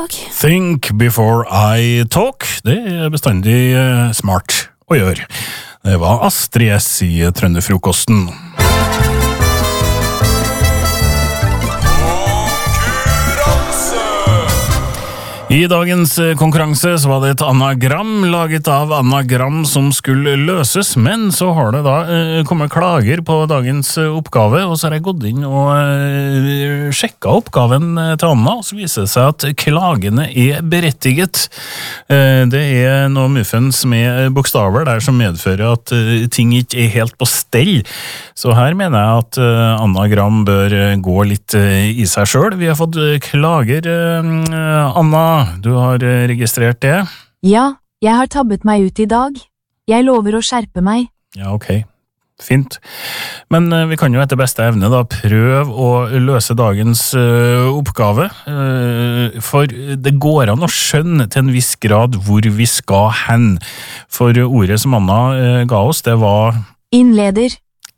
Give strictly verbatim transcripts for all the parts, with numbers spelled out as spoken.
dag. Think before I talk. Det er bestandig eh, smart å gjøre. Det var Astrid S i Trønderfrokosten. I dagens konkurranse så var det et anagram laget av anagram som skulle løses, men så har det da eh, kommet klager på dagens oppgave, og så har jeg gått inn og eh, sjekket oppgaven til Anna, og så viser det seg at klagene er berettiget. Eh, det er noe muffens med bokstaver der som medfører at eh, ting ikke er helt på stell, så her mener jeg at eh, anagram bør gå litt eh, i seg selv. Vi har fått klager, eh, Anna. Du har registrert det? Ja, jeg har tabbet meg ut i dag. Jeg lover å skjerpe meg. Ja, ok. Fint. Men uh, vi kan jo etter beste evne da prøve å løse dagens uh, oppgave, uh, for det går an å skjønne til en viss grad hvor vi skal hen. For ordet som Anna uh, ga oss, det var... Innleder.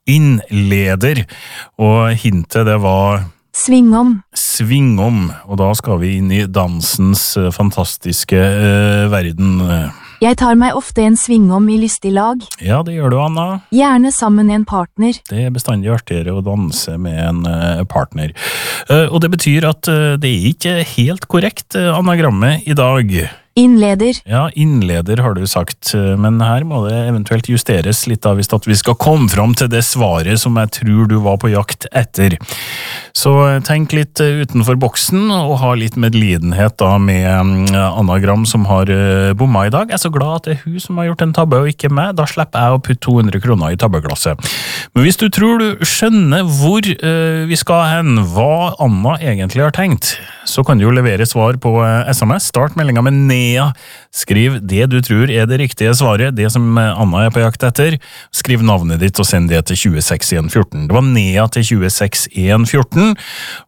Innleder. Og hintet det var... Svingom. Svingom, og da skal vi inn i dansens uh, fantastiske uh, verden. Jeg tar meg ofte en svingom i lystig lag. Ja, det gjør du, Anna. Gjerne sammen med en partner. Det er bestandig artigere å danse med en uh, partner. Uh, og det betyr at uh, det er ikke helt korrekt uh, anagrammet i dag. Innleder. Ja, innleder har du sagt, men her må det eventuelt justeres litt da, hvis at vi skal komme fram til det svaret som jeg tror du var på jakt etter. Så tenk litt utenfor boksen og ha litt medlidenhet da med anagram som har bomma i dag. Jeg er så glad at det er hun som har gjort en tabbe og ikke meg, da slipper jeg å putte to hundre kroner i tabbeglasset. Men hvis du tror du skjønner hvor uh, vi skal hen, hva Anna egentlig har tenkt, så kan du jo levere svar på S M S. Start meldinga med Nea. Skriv det du tror er det riktige svaret, det som Anna er på jakt etter. Skriv navnet ditt og send det til tjueseks en fjorten. Det var Nea til tjueseks en fjorten,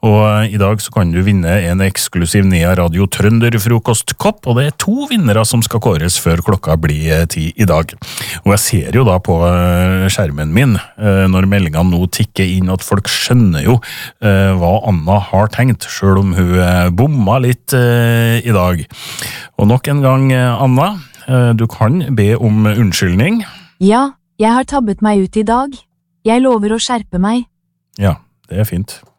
og i dag så kan du vinne en eksklusiv Nea Radio Trønder frokostkopp, og det er to vinnere som skal kåres før klokka blir ti i dag. Og jeg ser jo da på skjermen min, når meldingene nå tikker inn, at folk skjønner jo hva Anna har tenkt, selv om hun bomma litt i dag. Og nok en gang, Anna, du kan be om unnskyldning. Ja, jeg har tabbet meg ut i dag. Jeg lover å skjerpe meg. Ja, det er fint.